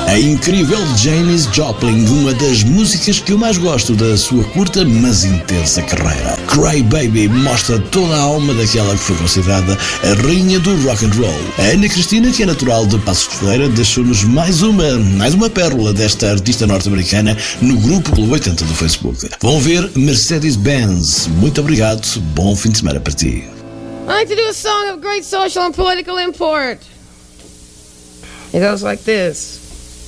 A incrível Janis Joplin, uma das músicas que eu mais gosto da sua curta mas intensa carreira. Cry Baby mostra toda a alma daquela que foi considerada a rainha do rock and roll. A Ana Cristina, que é natural de Passos de Ferreira, deixou-nos mais uma pérola desta artista norte-americana no grupo Clube 80 do Facebook. Vão ver Mercedes-Benz. Muito obrigado, bom fim de semana para ti. I like to do a song of great social and political import. It goes like this.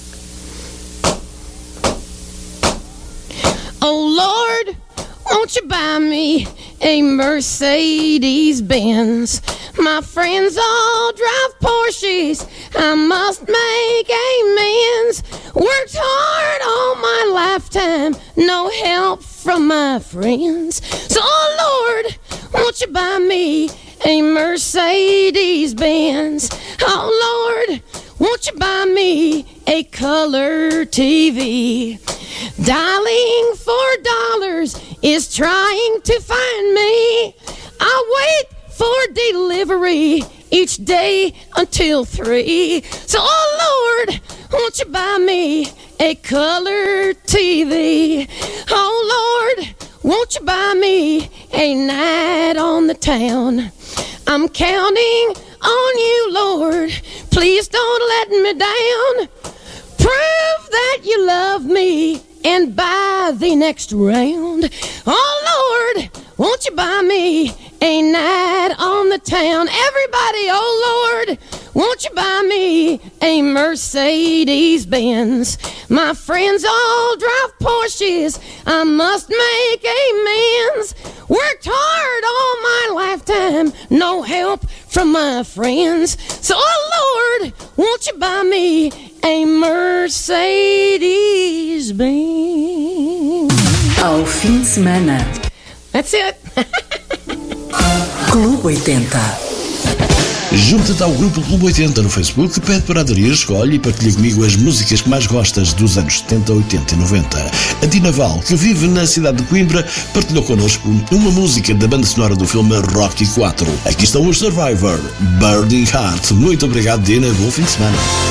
Oh Lord, won't you buy me a Mercedes-Benz? My friends all drive Porsches, I must make amends. Worked hard all my lifetime, no help from my friends. So oh Lord, won't you buy me a Mercedes-Benz? Oh Lord, won't you buy me a color TV? Dialing $4 is trying to find me. I wait for delivery each day until 3. So, oh Lord, won't you buy me a color TV? Oh Lord, won't you buy me a night on the town? I'm counting on you, Lord. Please don't let me down. Prove that you love me and buy the next round. Oh Lord, won't you buy me a night on the town? Everybody, oh Lord, won't you buy me a Mercedes-Benz? My friends all drive Porsches, I must make amends. Worked hard all my lifetime, no help from my friends. So, oh Lord, won't you buy me a Mercedes-Benz? Ao fim de semana. That's it. Clube 80. Junta-te ao grupo Clube 80 no Facebook, pede para aderir, escolhe e partilha comigo as músicas que mais gostas dos anos 70, 80 e 90. A Dina Val, que vive na cidade de Coimbra, partilhou connosco uma música da banda sonora do filme Rocky 4. Aqui estão os Survivor, Burning Heart. Muito obrigado, Dina, bom fim de semana.